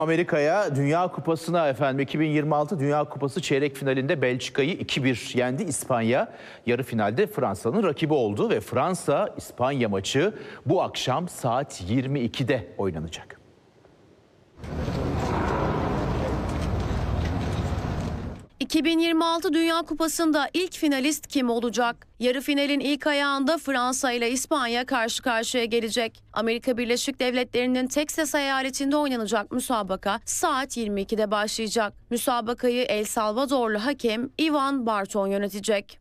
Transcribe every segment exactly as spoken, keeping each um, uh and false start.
Amerika'ya Dünya Kupası'na efendim iki bin yirmi altı Dünya Kupası çeyrek finalinde Belçika'yı iki bir yendi İspanya. Yarı finalde Fransa'nın rakibi oldu ve Fransa-İspanya maçı bu akşam saat yirmi ikide oynanacak. iki bin yirmi altı Dünya Kupası'nda ilk finalist kim olacak? Yarı finalin ilk ayağında Fransa ile İspanya karşı karşıya gelecek. Amerika Birleşik Devletleri'nin Texas eyaletinde oynanacak müsabaka saat yirmi ikide başlayacak. Müsabakayı El Salvadorlu hakem Ivan Barton yönetecek.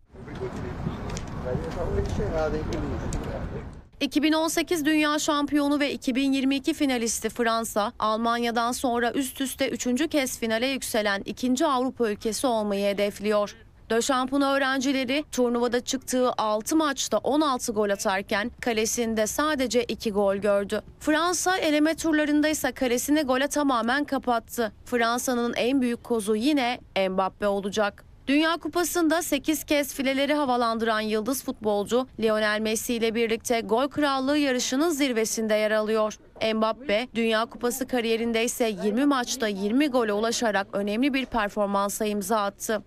iki bin on sekiz Dünya Şampiyonu ve iki bin yirmi iki finalisti Fransa, Almanya'dan sonra üst üste üçüncü kez finale yükselen ikinci Avrupa ülkesi olmayı hedefliyor. De Champ'ın öğrencileri turnuvada çıktığı altı maçta on altı gol atarken kalesinde sadece iki gol gördü. Fransa eleme turlarında ise kalesini gole tamamen kapattı. Fransa'nın en büyük kozu yine Mbappe olacak. Dünya Kupası'nda sekiz kez fileleri havalandıran yıldız futbolcu Lionel Messi ile birlikte gol krallığı yarışının zirvesinde yer alıyor. Mbappe, Dünya Kupası kariyerinde ise yirmi maçta yirmi gole ulaşarak önemli bir performansa imza attı.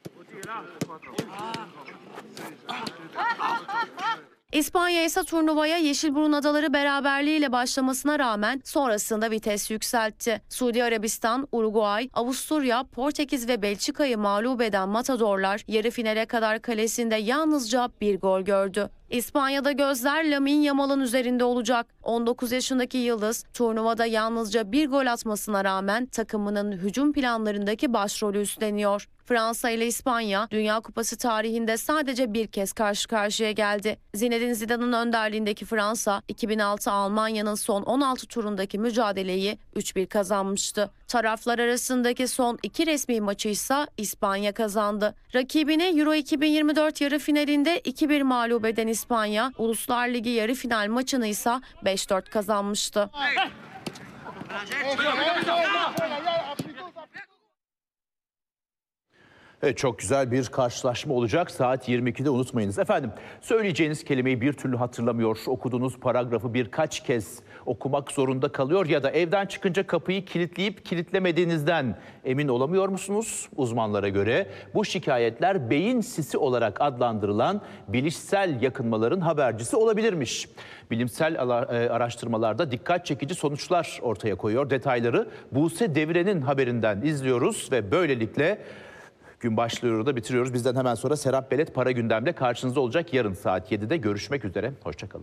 İspanya ise turnuvaya Yeşilburun Adaları beraberliğiyle başlamasına rağmen sonrasında vites yükseltti. Suudi Arabistan, Uruguay, Avusturya, Portekiz ve Belçika'yı mağlup eden Matadorlar yarı finale kadar kalesinde yalnızca bir gol gördü. İspanya'da gözler Lamine Yamal'ın üzerinde olacak. on dokuz yaşındaki yıldız turnuvada yalnızca bir gol atmasına rağmen takımının hücum planlarındaki başrolü üstleniyor. Fransa ile İspanya Dünya Kupası tarihinde sadece bir kez karşı karşıya geldi. Zinedine Zidane'ın önderliğindeki Fransa iki bin altı Almanya'nın son on altı turundaki mücadeleyi üç bir kazanmıştı. Taraflar arasındaki son iki resmi maçı ise İspanya kazandı. Rakibini Euro iki bin yirmi dört yarı finalinde iki bir mağlup eden İspanya, Uluslar Ligi yarı final maçını ise beş dört kazanmıştı. Evet, çok güzel bir karşılaşma olacak. Saat yirmi ikide unutmayınız. Efendim, söyleyeceğiniz kelimeyi bir türlü hatırlamıyor, okuduğunuz paragrafı birkaç kez okumak zorunda kalıyor ya da evden çıkınca kapıyı kilitleyip kilitlemediğinizden emin olamıyor musunuz? Uzmanlara göre bu şikayetler beyin sisi olarak adlandırılan bilişsel yakınmaların habercisi olabilirmiş. Bilimsel araştırmalarda dikkat çekici sonuçlar ortaya koyuyor. Detayları Buse Deviren'in haberinden izliyoruz ve böylelikle gün başlıyor da bitiriyoruz. Bizden hemen sonra Serap Belet Para Gündem'de karşınızda olacak. Yarın saat yedide görüşmek üzere. Hoşçakalın.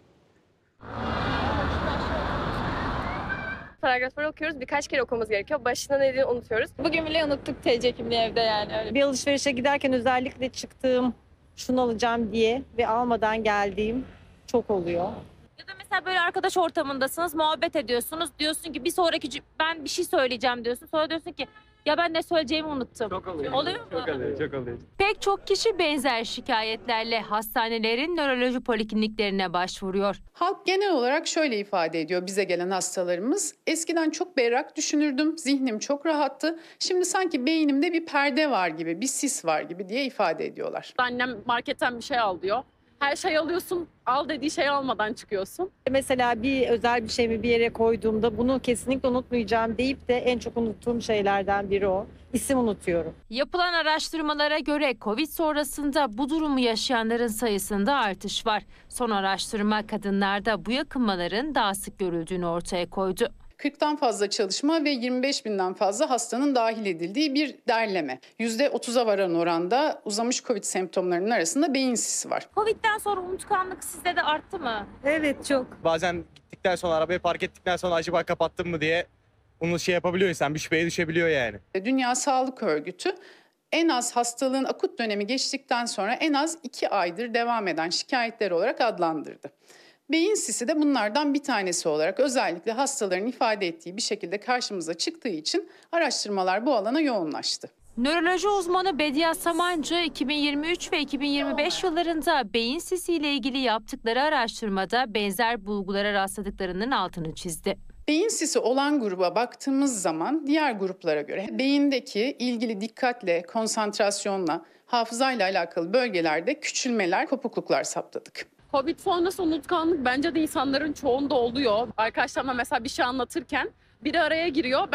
Paragrafları okuyoruz. Birkaç kere okumamız gerekiyor. Başına ne dediğini unutuyoruz. Bugün bile unuttuk T C kimliği evde yani. Öyle. Bir alışverişe giderken özellikle çıktığım, şunu alacağım diye ve almadan geldiğim çok oluyor. Ya da mesela böyle arkadaş ortamındasınız, muhabbet ediyorsunuz. Diyorsun ki bir sonraki cü- ben bir şey söyleyeceğim diyorsun. Sonra diyorsun ki ya ben ne söyleyeceğimi unuttum. Çok oluyor. Oluyor mu? Çok oluyor, çok oluyor. Pek çok kişi benzer şikayetlerle hastanelerin nöroloji polikliniklerine başvuruyor. Halk genel olarak şöyle ifade ediyor bize gelen hastalarımız. Eskiden çok berrak düşünürdüm, zihnim çok rahattı. Şimdi sanki beynimde bir perde var gibi, bir sis var gibi diye ifade ediyorlar. Annem marketten bir şey al diyor. Her şey alıyorsun, al dediği şeyi almadan çıkıyorsun. Mesela bir özel bir şeyimi bir yere koyduğumda bunu kesinlikle unutmayacağım deyip de en çok unuttuğum şeylerden biri o. İsim unutuyorum. Yapılan araştırmalara göre Covid sonrasında bu durumu yaşayanların sayısında artış var. Son araştırma kadınlarda bu yakınmaların daha sık görüldüğünü ortaya koydu. kırktan fazla çalışma ve yirmi beş binden fazla hastanın dahil edildiği bir derleme. yüzde otuza varan oranda uzamış Covid semptomlarının arasında beyin sisi var. Covid'den sonra unutkanlık sizde de arttı mı? Evet, çok. Bazen gittikten sonra arabayı park ettikten sonra acaba kapattım mı diye onu şey yapabiliyor insan, bir şüpheye düşebiliyor yani. Dünya Sağlık Örgütü en az hastalığın akut dönemi geçtikten sonra en az iki aydır devam eden şikayetler olarak adlandırdı. Beyin sisi de bunlardan bir tanesi olarak özellikle hastaların ifade ettiği bir şekilde karşımıza çıktığı için araştırmalar bu alana yoğunlaştı. Nöroloji uzmanı Bediye Samancı iki bin yirmi üç ve iki bin yirmi beş yıllarında beyin sisi ile ilgili yaptıkları araştırmada benzer bulgulara rastladıklarının altını çizdi. Beyin sisi olan gruba baktığımız zaman diğer gruplara göre beyindeki ilgili dikkatle, konsantrasyonla, hafızayla alakalı bölgelerde küçülmeler, kopukluklar saptadık. Covid sonrası unutkanlık bence de insanların çoğunda oluyor. Arkadaşlarıma mesela bir şey anlatırken biri araya giriyor.